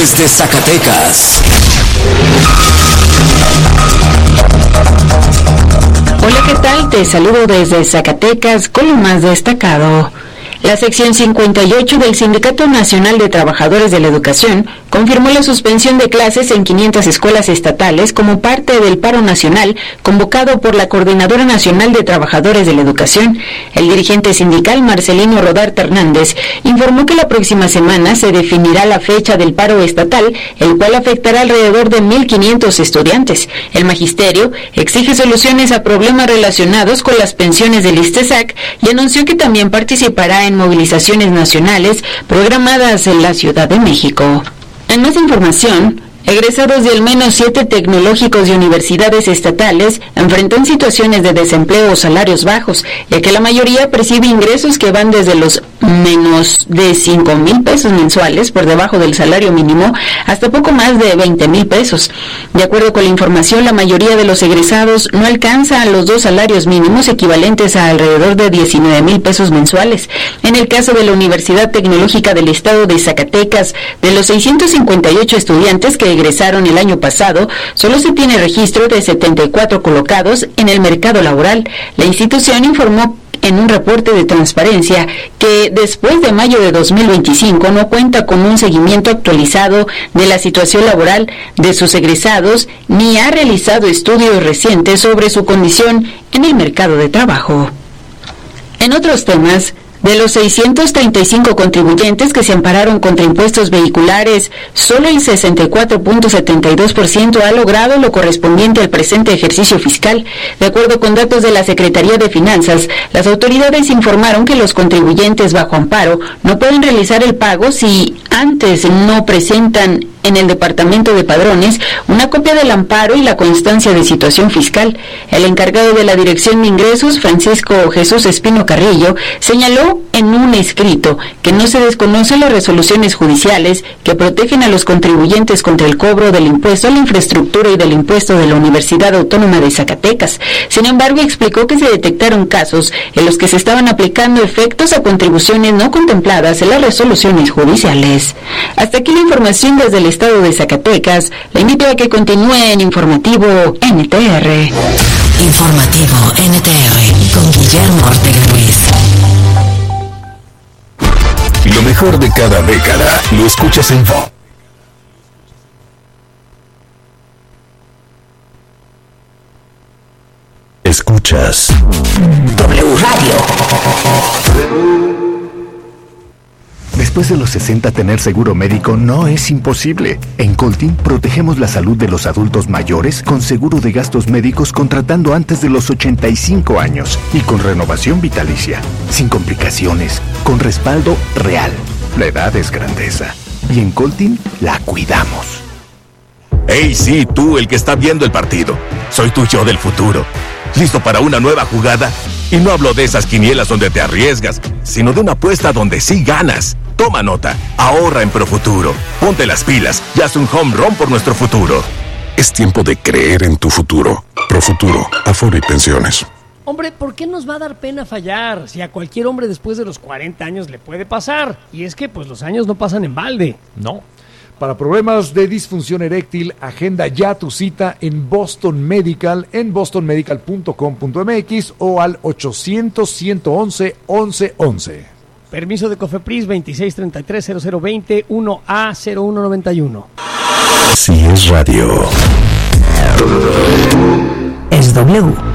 desde Zacatecas. Hola, ¿qué tal? Te saludo desde Zacatecas con lo más destacado. La sección 58 del Sindicato Nacional de Trabajadores de la Educación confirmó la suspensión de clases en 500 escuelas estatales como parte del paro nacional convocado por la Coordinadora Nacional de Trabajadores de la Educación. El dirigente sindical Marcelino Rodarte Hernández informó que la próxima semana se definirá la fecha del paro estatal, el cual afectará alrededor de 1.500 estudiantes. El magisterio exige soluciones a problemas relacionados con las pensiones del ISTESAC y anunció que también participará en movilizaciones nacionales programadas en la Ciudad de México. En más información, egresados de al menos 7 tecnológicos y universidades estatales enfrentan situaciones de desempleo o salarios bajos, ya que la mayoría percibe ingresos que van desde los menos de 5,000 pesos mensuales por debajo del salario mínimo hasta poco más de 20,000 pesos. De acuerdo con la información, la mayoría de los egresados no alcanza a los 2 salarios mínimos equivalentes a alrededor de 19,000 pesos mensuales. En el caso de la Universidad Tecnológica del Estado de Zacatecas, de los 658 estudiantes que egresaron el año pasado, solo se tiene registro de 74 colocados en el mercado laboral. La institución informó en un reporte de transparencia que después de mayo de 2025 no cuenta con un seguimiento actualizado de la situación laboral de sus egresados ni ha realizado estudios recientes sobre su condición en el mercado de trabajo. En otros temas, de los 635 contribuyentes que se ampararon contra impuestos vehiculares, solo el 64.72% ha logrado lo correspondiente al presente ejercicio fiscal. De acuerdo con datos de la Secretaría de Finanzas, las autoridades informaron que los contribuyentes bajo amparo no pueden realizar el pago si antes no presentan en el Departamento de Padrones una copia del amparo y la constancia de situación fiscal. El encargado de la Dirección de Ingresos, Francisco Jesús Espino Carrillo, señaló en un escrito que no se desconocen las resoluciones judiciales que protegen a los contribuyentes contra el cobro del impuesto a la infraestructura y del impuesto de la Universidad Autónoma de Zacatecas. Sin embargo, explicó que se detectaron casos en los que se estaban aplicando efectos a contribuciones no contempladas en las resoluciones judiciales. Hasta aquí la información desde el Estado de Zacatecas. La invito a que continúe en Informativo NTR. Informativo NTR con Guillermo Ortega Ruiz. Lo mejor de cada década lo escuchas en VO. Escuchas W Radio. Después de los 60, tener seguro médico no es imposible. En Coltin protegemos la salud de los adultos mayores con seguro de gastos médicos contratando antes de los 85 años y con renovación vitalicia, sin complicaciones, con respaldo real. La edad es grandeza y en Coltin la cuidamos. Hey, sí, tú, el que está viendo el partido. Soy tu yo del futuro. ¿Listo para una nueva jugada? Y no hablo de esas quinielas donde te arriesgas, sino de una apuesta donde sí ganas. Toma nota, ahorra en Profuturo. Ponte las pilas y haz un home run por nuestro futuro. Es tiempo de creer en tu futuro. Profuturo, Afore y Pensiones. Hombre, ¿por qué nos va a dar pena fallar? Si a cualquier hombre después de los 40 años le puede pasar. Y es que, pues, los años no pasan en balde. No. Para problemas de disfunción eréctil, agenda ya tu cita en Boston Medical, en bostonmedical.com.mx o al 800-111-1111. Permiso de COFEPRIS 2633-0020 1A0191. Si es radio. Es W.